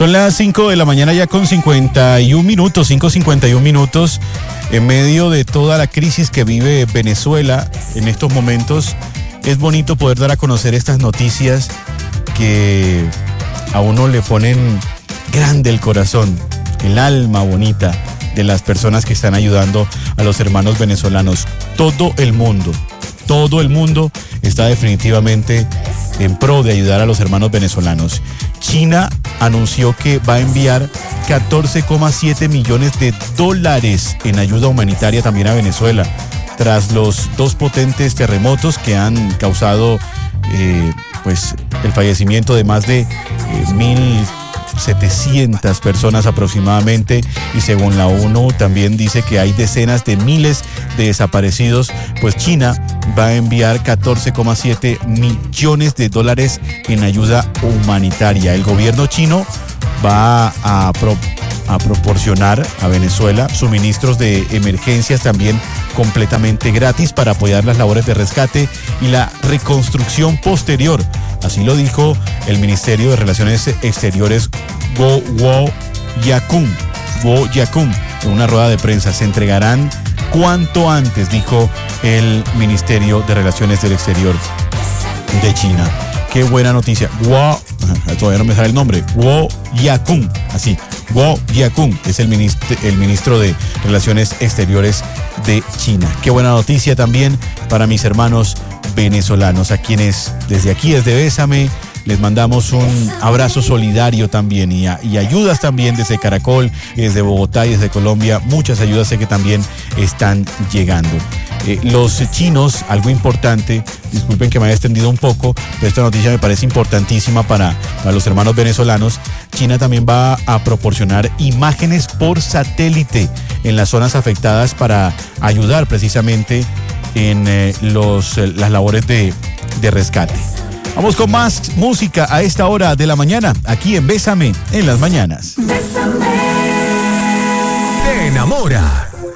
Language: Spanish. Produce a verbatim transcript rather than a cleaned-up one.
Son las cinco de la mañana ya con cincuenta y un minutos, cinco cincuenta y un minutos, en medio de toda la crisis que vive Venezuela en estos momentos. Es bonito poder dar a conocer estas noticias que a uno le ponen grande el corazón, el alma bonita de las personas que están ayudando a los hermanos venezolanos. Todo el mundo, todo el mundo está definitivamente en pro de ayudar a los hermanos venezolanos. China anunció que va a enviar catorce coma siete millones de dólares en ayuda humanitaria también a Venezuela, tras los dos potentes terremotos que han causado eh, pues el fallecimiento de más de eh, mil setecientas personas aproximadamente, y según la ONU también dice que hay decenas de miles de desaparecidos. Pues China va a enviar catorce coma siete millones de dólares en ayuda humanitaria. El gobierno chino va a, pro, a proporcionar a Venezuela suministros de emergencias también completamente gratis para apoyar las labores de rescate y la reconstrucción posterior. Así lo dijo el Ministerio de Relaciones Exteriores, Guo Jiakun, Guo Jiakun, en una rueda de prensa. Se entregarán cuanto antes, dijo el Ministerio de Relaciones del Exterior de China. Qué buena noticia. Guo, todavía no me sale el nombre. Guo Jiakun, así. Guo Jiakun es el ministro, el ministro de Relaciones Exteriores de China. Qué buena noticia también para mis hermanos venezolanos, a quienes desde aquí, desde Bésame, les mandamos un abrazo solidario también, y, a, y ayudas también desde Caracol, desde Bogotá y desde Colombia. Muchas ayudas sé que también están llegando. Eh, los chinos, algo importante, disculpen que me haya extendido un poco, pero esta noticia me parece importantísima para, para los hermanos venezolanos. China también va a proporcionar imágenes por satélite en las zonas afectadas para ayudar precisamente en eh, los, eh, las labores de, de rescate. Vamos con más música a esta hora de la mañana, aquí en Bésame en las mañanas. Bésame. Te enamora.